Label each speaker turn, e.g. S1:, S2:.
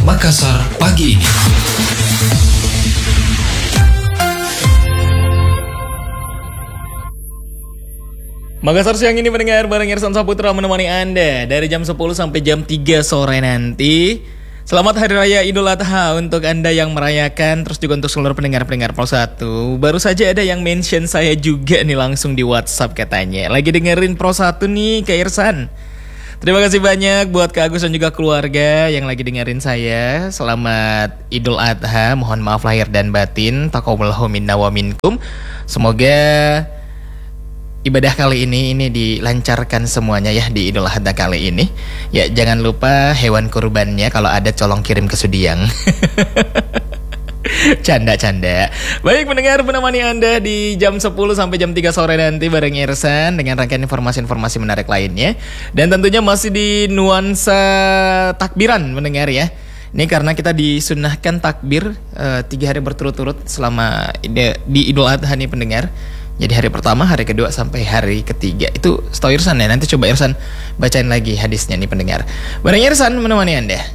S1: Makassar pagi ini.
S2: Makassar siang ini mendengar bareng Irsan Saputra menemani Anda dari jam 10 sampai jam 3 sore nanti. Selamat Hari Raya Idul Adha untuk Anda yang merayakan, terus juga untuk seluruh pendengar-pendengar Pro 1. Baru saja ada yang mention saya juga nih langsung di WhatsApp katanya. Lagi dengerin Pro 1 nih Kak Irsan. Terima kasih banyak buat Kak Agus dan juga keluarga yang lagi dengerin saya. Selamat Idul Adha, mohon maaf lahir dan batin. Taqabbalallahu minna wa minkum. Semoga ibadah kali ini dilancarkan semuanya ya di Idul Adha kali ini. Ya jangan lupa hewan kurbannya kalau ada colong kirim ke Sudiang. Canda-canda. Baik pendengar, menemani Anda di jam 10 sampai jam 3 sore nanti bareng Irsan dengan rangkaian informasi-informasi menarik lainnya. Dan tentunya masih di nuansa takbiran mendengar ya. Ini karena kita disunahkan takbir 3 hari berturut-turut selama di Idul Adha nih pendengar. Jadi hari pertama, hari kedua, sampai hari ketiga. Itu setahu Irsan ya, nanti coba Irsan bacain lagi hadisnya nih pendengar. Bareng Irsan menemani Anda.